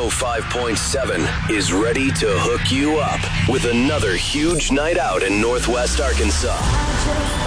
105.7 is ready to hook you up with another huge night out in Northwest Arkansas.